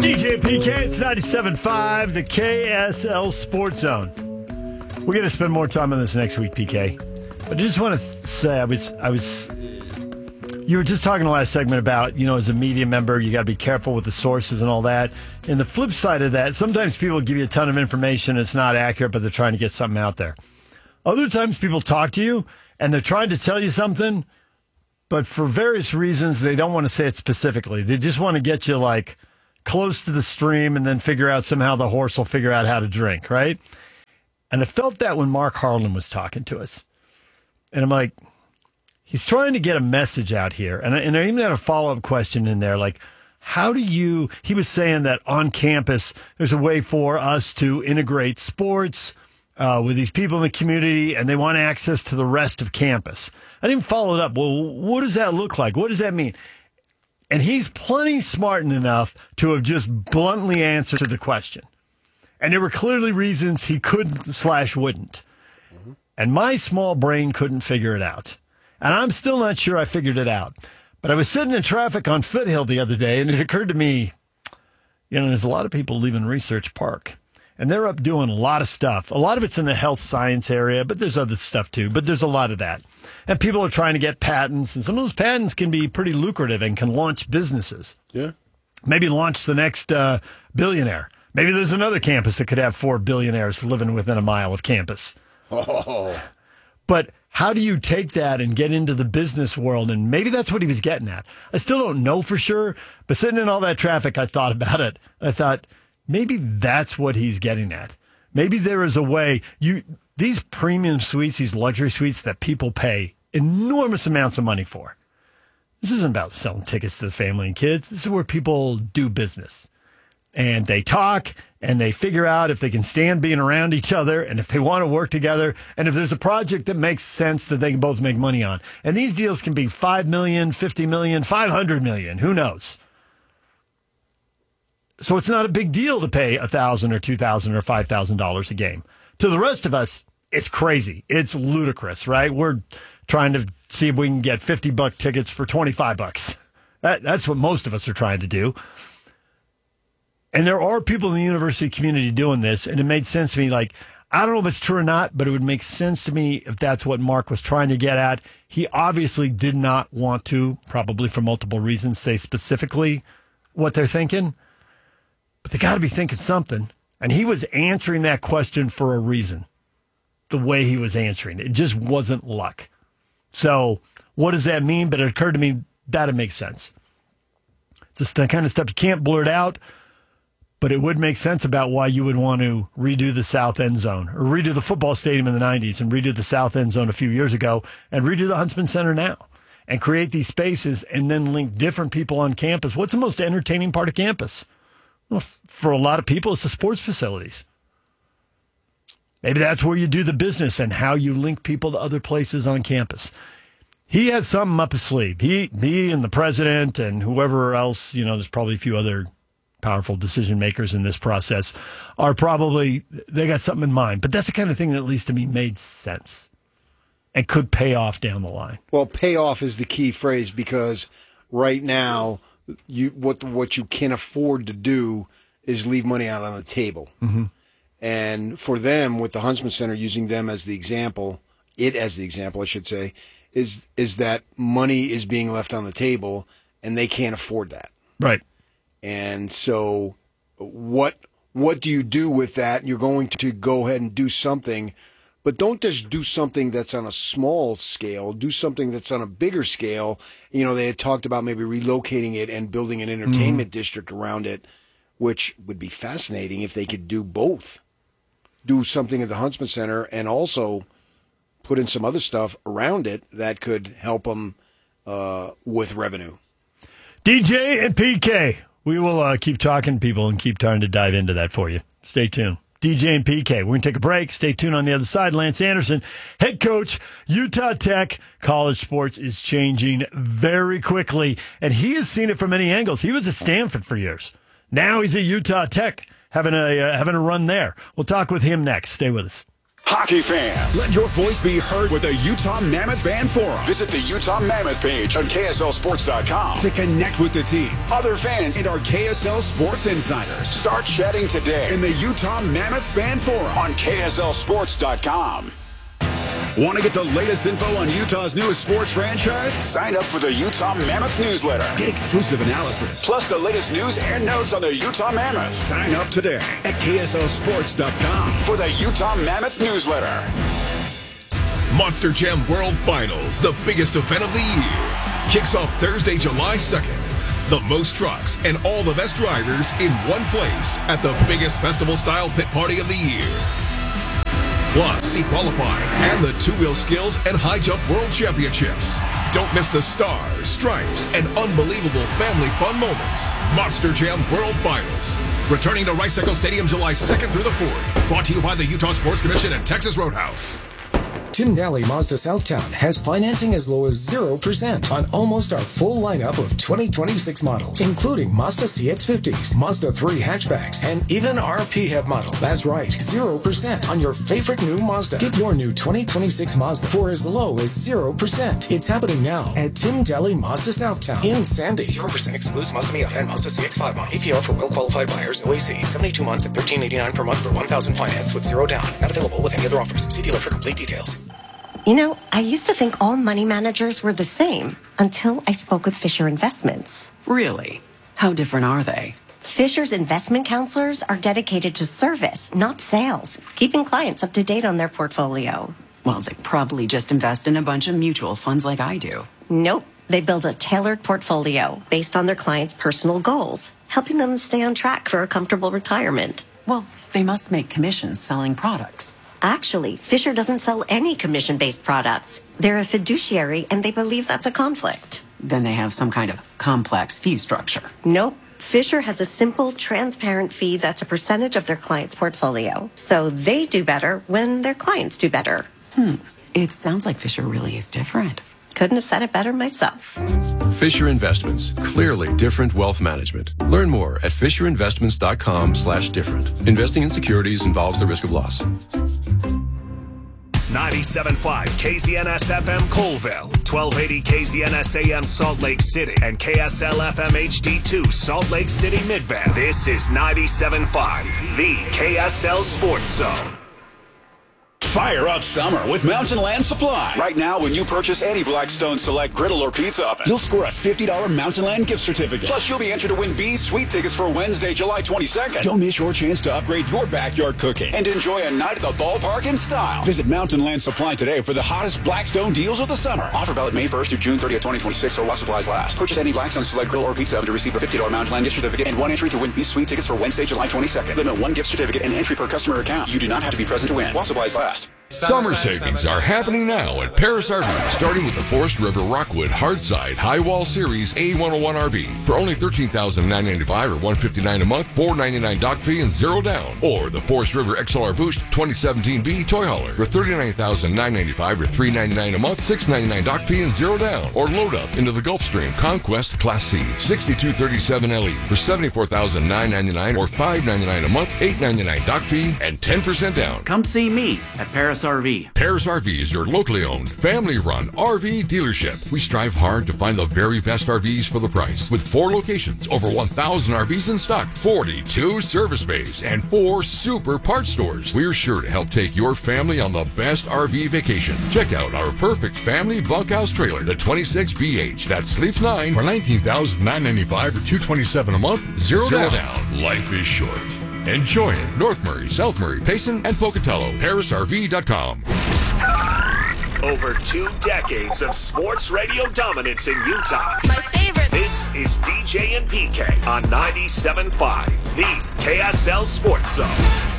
DJ PK, it's 97.5, the KSL Sports Zone. We're going to spend more time on this next week, PK. But I just want to say, you were just talking in the last segment about, as a media member, you got to be careful with the sources and all that. And the flip side of that, sometimes people give you a ton of information, it's not accurate, but they're trying to get something out there. Other times people talk to you and they're trying to tell you something, but for various reasons, they don't want to say it specifically. They just want to get you close to the stream and then figure out somehow the horse will figure out how to drink, right? And I felt that when Mark Harlan was talking to us. And I'm like, he's trying to get a message out here. And I even had a follow-up question in there, he was saying that on campus, there's a way for us to integrate sports with these people in the community, and they want access to the rest of campus. I didn't follow it up. Well, what does that look like? What does that mean? And he's plenty smart enough to have just bluntly answered the question. And there were clearly reasons he couldn't/wouldn't. Mm-hmm. And my small brain couldn't figure it out. And I'm still not sure I figured it out. But I was sitting in traffic on Foothill the other day, and it occurred to me, there's a lot of people leaving Research Park. And they're up doing a lot of stuff. A lot of it's in the health science area, but there's other stuff too. But there's a lot of that. And people are trying to get patents, and some of those patents can be pretty lucrative and can launch businesses. Yeah. Maybe launch the next billionaire. Maybe there's another campus that could have 4 billionaires living within a mile of campus. Oh. But how do you take that and get into the business world? And maybe that's what he was getting at. I still don't know for sure, but sitting in all that traffic, I thought about it. I thought, maybe that's what he's getting at. Maybe there is a way. These premium suites, these luxury suites that people pay enormous amounts of money for. This isn't about selling tickets to the family and kids. This is where people do business. And they talk, and they figure out if they can stand being around each other, and if they want to work together, and if there's a project that makes sense that they can both make money on. And these deals can be $5 million, $50 million, $500 million. Who knows? So it's not a big deal to pay $1,000 or $2,000 or $5,000 a game. To the rest of us, it's crazy. It's ludicrous, right? We're trying to see if we can get $50 tickets for $25. That's what most of us are trying to do. And there are people in the university community doing this, and it made sense to me. I don't know if it's true or not, but it would make sense to me if that's what Mark was trying to get at. He obviously did not want to, probably for multiple reasons, say specifically what they're thinking. But they got to be thinking something. And he was answering that question for a reason, the way he was answering. It just wasn't luck. So what does that mean? But it occurred to me that it makes sense. It's just the kind of stuff you can't blurt out, but it would make sense about why you would want to redo the South End Zone or redo the football stadium in the 90s and redo the South End Zone a few years ago and redo the Huntsman Center now and create these spaces and then link different people on campus. What's the most entertaining part of campus? Well, for a lot of people, it's the sports facilities. Maybe that's where you do the business and how you link people to other places on campus. He has something up his sleeve. He and the president and whoever else, there's probably a few other powerful decision makers in this process, they got something in mind. But that's the kind of thing that, at least to me, made sense and could pay off down the line. Well, payoff is the key phrase, because right now, what you can afford to do is leave money out on the table. Mm-hmm. And for them, with the Huntsman Center, using them as the example, I should say, is that money is being left on the table and they can't afford that. Right. And so what do you do with that? You're going to go ahead and do something, but don't just do something that's on a small scale. Do something that's on a bigger scale. They had talked about maybe relocating it and building an entertainment district around it, which would be fascinating if they could do both. Do something at the Huntsman Center and also put in some other stuff around it that could help them with revenue. DJ and PK. We will keep talking to people and keep trying to dive into that for you. Stay tuned. DJ and PK. We're going to take a break. Stay tuned on the other side. Lance Anderson, head coach, Utah Tech. College sports is changing very quickly, and he has seen it from many angles. He was at Stanford for years. Now he's at Utah Tech, having a run there. We'll talk with him next. Stay with us. Hockey fans, let your voice be heard with the Utah Mammoth Fan Forum. Visit the Utah Mammoth page on KSLSports.com to connect with the team, other fans, and our KSL Sports insiders. Start chatting today in the Utah Mammoth Fan Forum on KSLSports.com. Want to get the latest info on Utah's newest sports franchise? Sign up for the Utah Mammoth newsletter. Get exclusive analysis, plus the latest news and notes on the Utah Mammoth. Sign up today at KSLSports.com for the Utah Mammoth newsletter. Monster Jam World Finals, the biggest event of the year, kicks off Thursday, July 2nd. The most trucks and all the best drivers in one place at the biggest festival-style pit party of the year. Plus, see qualifying and the two-wheel skills and high jump world championships. Don't miss the stars, stripes, and unbelievable family fun moments. Monster Jam World Finals. Returning to Rice Echo Stadium July 2nd through the 4th. Brought to you by the Utah Sports Commission and Texas Roadhouse. Tim Daly Mazda Southtown has financing as low as 0% on almost our full lineup of 2026 models, including Mazda CX-50s, Mazda 3 hatchbacks, and even our PHEV model. That's right, 0% on your favorite new Mazda. Get your new 2026 Mazda for as low as 0%. It's happening now at Tim Daly Mazda Southtown in Sandy. 0% excludes Mazda Miata and Mazda CX-5 model. APR for well-qualified buyers. OAC, 72 months at $13.89 per month for $1,000 finance with 0 down. Not available with any other offers. See dealer for complete details. You know, I used to think all money managers were the same until I spoke with Fisher Investments. Really? How different are they? Fisher's investment counselors are dedicated to service, not sales, keeping clients up to date on their portfolio. Well, they probably just invest in a bunch of mutual funds like I do. Nope. They build a tailored portfolio based on their clients' personal goals, helping them stay on track for a comfortable retirement. Well, they must make commissions selling products. Actually, Fisher doesn't sell any commission-based products. They're a fiduciary, and they believe that's a conflict. Then they have some kind of complex fee structure. Nope. Fisher has a simple, transparent fee that's a percentage of their client's portfolio. So they do better when their clients do better. It sounds like Fisher really is different. Couldn't have said it better myself. Fisher Investments. Clearly different wealth management. Learn more at fisherinvestments.com/different. Investing in securities involves the risk of loss. 97.5 KZNS FM Colville, 1280 KZNS AM Salt Lake City, and KSL FM HD2 Salt Lake City Midvale. This is 97.5, the KSL Sports Zone. Fire up summer with Mountain Land Supply. Right now, when you purchase any Blackstone Select griddle or pizza oven, you'll score a $50 Mountain Land gift certificate. Plus, you'll be entered to win B's Sweet tickets for Wednesday, July 22nd. Don't miss your chance to upgrade your backyard cooking and enjoy a night at the ballpark in style. Visit Mountain Land Supply today for the hottest Blackstone deals of the summer. Offer valid May 1st through June 30th, 2026, or while supplies last. Purchase any Blackstone Select griddle or pizza oven to receive a $50 Mountain Land gift certificate and one entry to win B's Sweet tickets for Wednesday, July 22nd. Limit one gift certificate and entry per customer account. You do not have to be present to win. While supplies last. Summer savings are happening now at Paris RV, starting with the Forest River Rockwood Hardside High Wall Series A101 RV for only $13,995 or $159 a month, $499 dock fee and 0 down. Or the Forest River XLR Boost 2017B Toy Hauler for $39,995 or $399 a month, $699 dock fee and 0 down. Or load up into the Gulfstream Conquest Class C 6237 LE for $74,999 or $599 a month, $899 dock fee and 10% down. Come see me at Paris RV. Paris RV is your locally owned, family-run RV dealership. We strive hard to find the very best RVs for the price. With 4 locations, over 1,000 RVs in stock, 42 service bays, and 4 super parts stores. We're sure to help take your family on the best RV vacation. Check out our perfect family bunkhouse trailer, the 26BH, that sleeps 9 for $19,995 or $227 a month, 0 down. Life is short. Enjoy it. North Murray, South Murray, Payson, and Pocatello. ParisRV.com. Over 2 decades of sports radio dominance in Utah. My favorite. This is DJ and PK on 97.5, the KSL Sports Zone.